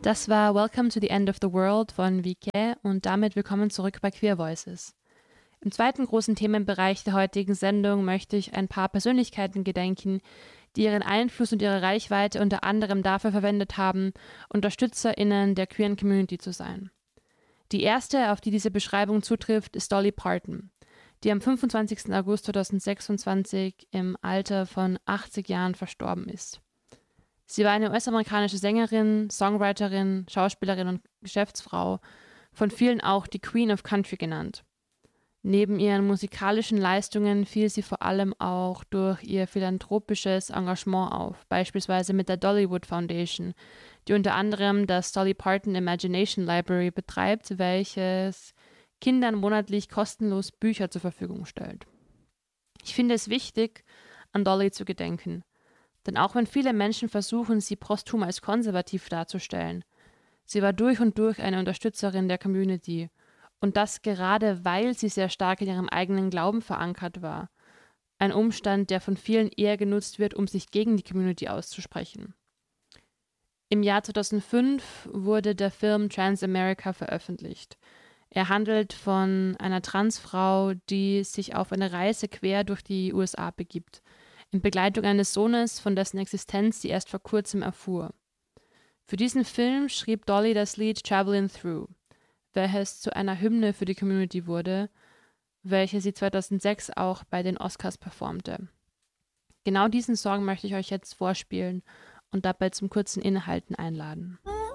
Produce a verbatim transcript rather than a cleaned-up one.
Das war Welcome to the End of the World von Vicky und damit willkommen zurück bei Queer Voices. Im zweiten großen Themenbereich der heutigen Sendung möchte ich ein paar Persönlichkeiten gedenken, die ihren Einfluss und ihre Reichweite unter anderem dafür verwendet haben, UnterstützerInnen der queeren Community zu sein. Die erste, auf die diese Beschreibung zutrifft, ist Dolly Parton, die am fünfundzwanzigsten August zweitausendsechsundzwanzig im Alter von achtzig Jahren verstorben ist. Sie war eine U S-amerikanische Sängerin, Songwriterin, Schauspielerin und Geschäftsfrau, von vielen auch die Queen of Country genannt. Neben ihren musikalischen Leistungen fiel sie vor allem auch durch ihr philanthropisches Engagement auf, beispielsweise mit der Dollywood Foundation, die unter anderem das Dolly Parton Imagination Library betreibt, welches Kindern monatlich kostenlos Bücher zur Verfügung stellt. Ich finde es wichtig, an Dolly zu gedenken. Denn auch wenn viele Menschen versuchen, sie posthum als konservativ darzustellen, sie war durch und durch eine Unterstützerin der Community. Und das gerade, weil sie sehr stark in ihrem eigenen Glauben verankert war. Ein Umstand, der von vielen eher genutzt wird, um sich gegen die Community auszusprechen. Im Jahr zweitausendfünf wurde der Film Transamerica veröffentlicht. Er handelt von einer Transfrau, die sich auf eine Reise quer durch die U S A begibt, in Begleitung eines Sohnes, von dessen Existenz sie erst vor kurzem erfuhr. Für diesen Film schrieb Dolly das Lied Travelin' Through, welches zu einer Hymne für die Community wurde, welche sie zweitausendsechs auch bei den Oscars performte. Genau diesen Song möchte ich euch jetzt vorspielen und dabei zum kurzen Innehalten einladen.